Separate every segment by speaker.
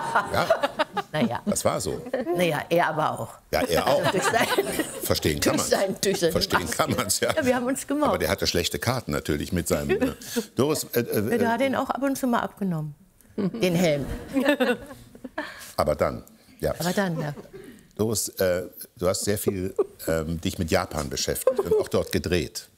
Speaker 1: Ja,
Speaker 2: Naja.
Speaker 1: das war so.
Speaker 2: Naja, er aber auch.
Speaker 1: Ja, er auch.
Speaker 2: Durch
Speaker 1: Verstehen kann man es. Verstehen kann man es, ja.
Speaker 2: Ja, wir haben uns gemocht.
Speaker 1: Aber der hatte schlechte Karten natürlich mit seinem... Doris,
Speaker 2: Der hat den auch ab und zu mal abgenommen, den Helm.
Speaker 1: aber dann, ja.
Speaker 2: Aber dann, ja.
Speaker 1: Doris, du hast sehr viel dich mit Japan beschäftigt und auch dort gedreht.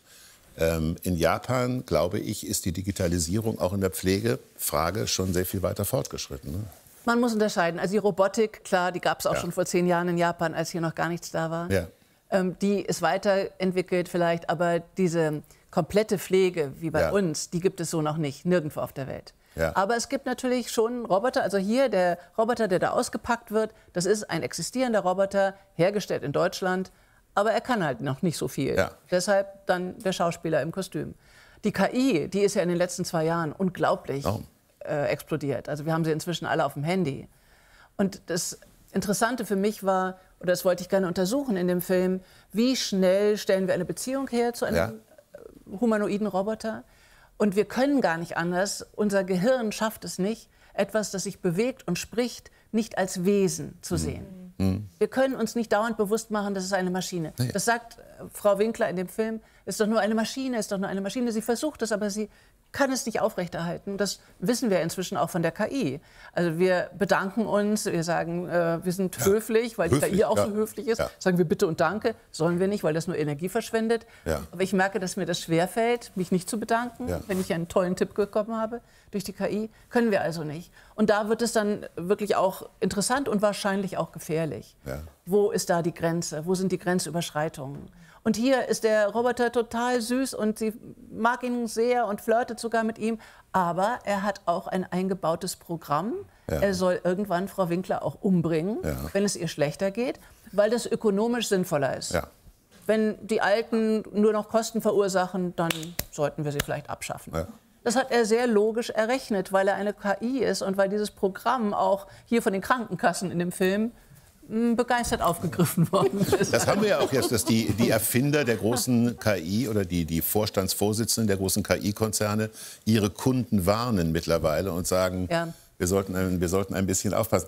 Speaker 1: In Japan, glaube ich, ist die Digitalisierung auch in der Pflegefrage schon sehr viel weiter fortgeschritten. Ne?
Speaker 3: Man muss unterscheiden. Also die Robotik, klar, die gab es auch schon vor 10 Jahren in Japan, als hier noch gar nichts da war.
Speaker 1: Ja.
Speaker 3: Die ist weiterentwickelt vielleicht, aber diese komplette Pflege wie bei uns, die gibt es so noch nicht, nirgendwo auf der Welt.
Speaker 1: Ja.
Speaker 3: Aber es gibt natürlich schon Roboter, also hier der Roboter, der da ausgepackt wird, das ist ein existierender Roboter, hergestellt in Deutschland, aber er kann halt noch nicht so viel.
Speaker 1: Ja.
Speaker 3: Deshalb dann der Schauspieler im Kostüm. Die KI, die ist ja in den letzten 2 Jahren unglaublich explodiert. Also wir haben sie inzwischen alle auf dem Handy. Und das Interessante für mich war, oder das wollte ich gerne untersuchen in dem Film, wie schnell stellen wir eine Beziehung her zu einem humanoiden Roboter? Und wir können gar nicht anders, unser Gehirn schafft es nicht, etwas, das sich bewegt und spricht, nicht als Wesen zu sehen. Wir können uns nicht dauernd bewusst machen, das ist eine Maschine. Nee. Das sagt Frau Winkler in dem Film, ist doch nur eine Maschine, ist doch nur eine Maschine. Sie versucht es, aber sie kann es nicht aufrechterhalten. Das wissen wir inzwischen auch von der KI. Also wir bedanken uns, wir sagen, wir sind höflich, weil die KI auch so höflich ist. Sagen wir bitte und danke, sollen wir nicht, weil das nur Energie verschwendet. Aber ich merke, dass mir das schwerfällt, mich nicht zu bedanken, wenn ich einen tollen Tipp bekommen habe durch die KI. Können wir also nicht. Und da wird es dann wirklich auch interessant und wahrscheinlich auch gefährlich. Wo ist da die Grenze? Wo sind die Grenzüberschreitungen? Und hier ist der Roboter total süß und sie mag ihn sehr und flirtet sogar mit ihm. Aber er hat auch ein eingebautes Programm. Er soll irgendwann Frau Winkler auch umbringen, wenn es ihr schlechter geht, weil das ökonomisch sinnvoller ist. Wenn die Alten nur noch Kosten verursachen, dann sollten wir sie vielleicht abschaffen. Das hat er sehr logisch errechnet, weil er eine KI ist und weil dieses Programm auch hier von den Krankenkassen in dem Film begeistert aufgegriffen worden ist.
Speaker 1: Das haben wir ja auch jetzt, dass die Erfinder der großen KI oder die Vorstandsvorsitzenden der großen KI-Konzerne ihre Kunden warnen mittlerweile und sagen, wir sollten ein bisschen aufpassen.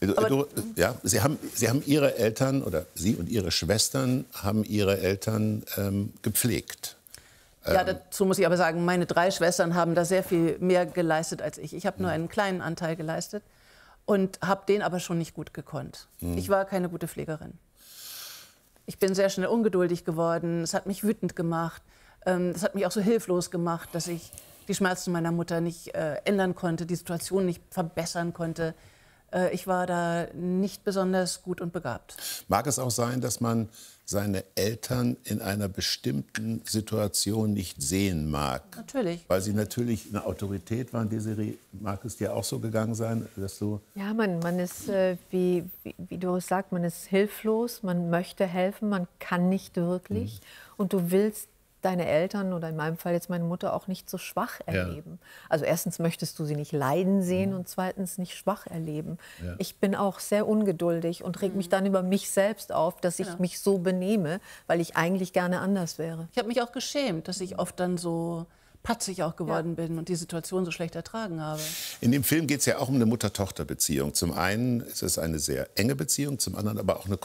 Speaker 1: Sie haben Ihre Eltern, oder Sie und Ihre Schwestern haben Ihre Eltern gepflegt.
Speaker 3: Ja, dazu muss ich aber sagen, meine 3 Schwestern haben da sehr viel mehr geleistet als ich. Ich habe nur einen kleinen Anteil geleistet. Und habe den aber schon nicht gut gekonnt. Ich war keine gute Pflegerin. Ich bin sehr schnell ungeduldig geworden. Es hat mich wütend gemacht. Es hat mich auch so hilflos gemacht, dass ich die Schmerzen meiner Mutter nicht ändern konnte, die Situation nicht verbessern konnte. Ich war da nicht besonders gut und begabt.
Speaker 1: Mag es auch sein, dass man seine Eltern in einer bestimmten Situation nicht sehen mag?
Speaker 3: Natürlich.
Speaker 1: Weil sie natürlich eine Autorität waren. Desiree, mag es dir auch so gegangen sein, dass du...
Speaker 4: Ja, man ist, wie du sagst, man ist hilflos, man möchte helfen, man kann nicht wirklich. Und du willst deine Eltern oder in meinem Fall jetzt meine Mutter auch nicht so schwach erleben. Also erstens möchtest du sie nicht leiden sehen und zweitens nicht schwach erleben. Ich bin auch sehr ungeduldig und reg mich dann über mich selbst auf, dass ich mich so benehme, weil ich eigentlich gerne anders wäre.
Speaker 3: Ich habe mich auch geschämt, dass ich oft dann so patzig auch geworden bin und die Situation so schlecht ertragen habe.
Speaker 1: In dem Film geht es ja auch um eine Mutter-Tochter-Beziehung. Zum einen ist es eine sehr enge Beziehung, zum anderen aber auch eine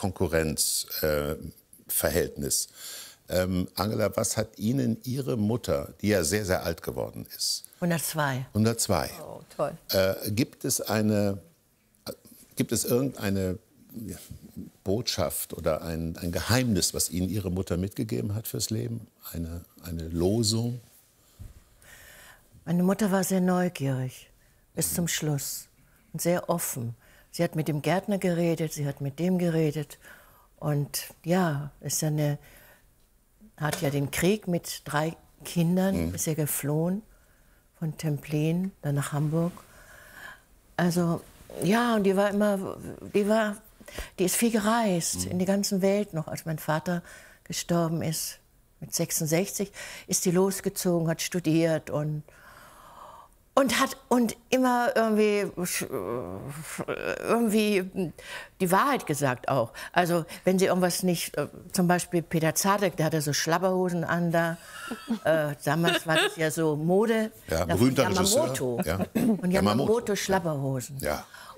Speaker 1: Konkurrenzverhältnis. Angela, was hat Ihnen Ihre Mutter, die ja sehr, sehr alt geworden ist...
Speaker 2: 102.
Speaker 1: 102.
Speaker 4: Oh, toll.
Speaker 1: Gibt es irgendeine Botschaft oder ein Geheimnis, was Ihnen Ihre Mutter mitgegeben hat fürs Leben? Eine Losung?
Speaker 2: Meine Mutter war sehr neugierig, bis zum Schluss. Und sehr offen. Sie hat mit dem Gärtner geredet, sie hat mit dem geredet. Und ja, hat ja den Krieg mit 3 Kindern, ist ja geflohen von Templen, dann nach Hamburg. Also, ja, und die ist viel gereist, in die ganze Welt noch. Als mein Vater gestorben ist, mit 66, ist die losgezogen, hat studiert und immer irgendwie die Wahrheit gesagt auch. Also wenn sie irgendwas nicht, zum Beispiel Peter Zadek, der hatte so Schlabberhosen an da. Damals war das ja so Mode.
Speaker 1: Ja, berühmter
Speaker 2: Yamamoto.
Speaker 1: Regisseur. Ja.
Speaker 2: Und Yamamoto Schlabberhosen.
Speaker 1: Ja.